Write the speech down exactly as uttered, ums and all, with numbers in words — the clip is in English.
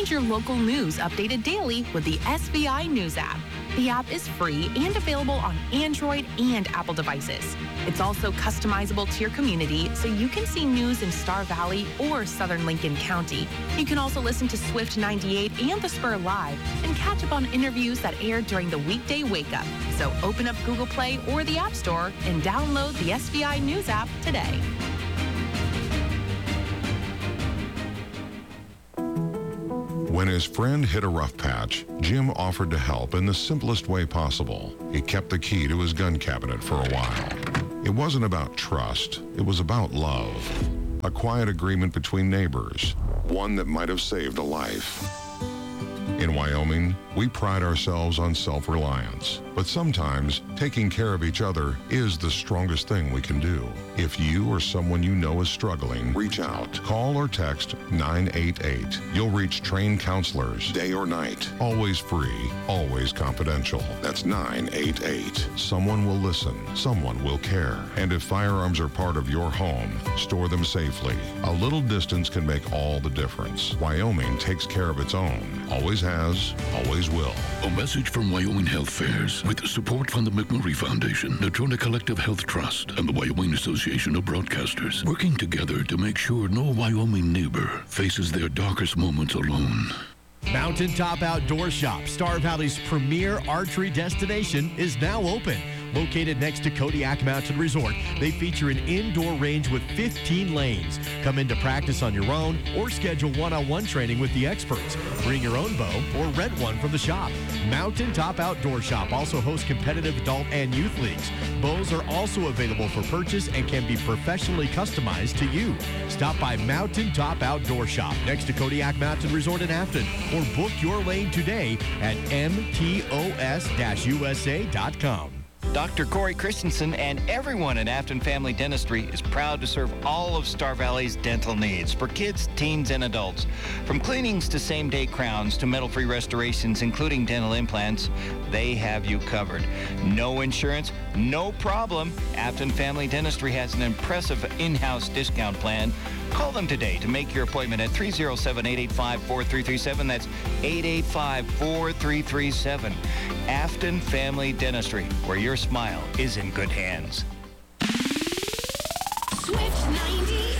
and your local news updated daily with the S V I News app. The app is free and available on Android and Apple devices. It's also customizable to your community, so you can see news in Star Valley or Southern Lincoln County. You can also listen to Swift ninety-eight and The Spur Live and catch up on interviews that aired during the weekday wake-up. So open up Google Play or the App Store and download the S V I News app today. When his friend hit a rough patch, Jim offered to help in the simplest way possible. He kept the key to his gun cabinet for a while. It wasn't about trust, it was about love. A quiet agreement between neighbors, one that might have saved a life. In Wyoming, we pride ourselves on self-reliance, but sometimes taking care of each other is the strongest thing we can do. If you or someone you know is struggling, reach out. Call or text nine eight eight. You'll reach trained counselors, day or night. Always free, always confidential. That's nine eight eight. Someone will listen. Someone will care. And if firearms are part of your home, store them safely. A little distance can make all the difference. Wyoming takes care of its own. Always has, always will. A message from Wyoming Health Fairs with support from the McMurray Foundation, Natrona Collective Health Trust, and the Wyoming Association of Broadcasters, working together to make sure no Wyoming neighbor faces their darkest moments alone. Mountaintop Outdoor Shop, Star Valley's premier archery destination, is now open. Located next to Kodiak Mountain Resort, they feature an indoor range with fifteen lanes. Come in to practice on your own or schedule one-on-one training with the experts. Bring your own bow or rent one from the shop. Mountaintop Outdoor Shop also hosts competitive adult and youth leagues. Bows are also available for purchase and can be professionally customized to you. Stop by Mountaintop Outdoor Shop next to Kodiak Mountain Resort in Afton or book your lane today at M T O S U S A dot com. Doctor Corey Christensen and everyone at Afton Family Dentistry is proud to serve all of Star Valley's dental needs for kids, teens, and adults. From cleanings to same-day crowns to metal-free restorations, including dental implants, they have you covered. No insurance, no problem. Afton Family Dentistry has an impressive in-house discount plan. Call them today to make your appointment at three oh seven, eight eight five, four three three seven. That's eight eight five, four three three seven. Afton Family Dentistry, where your smile is in good hands. Swift ninety-eight.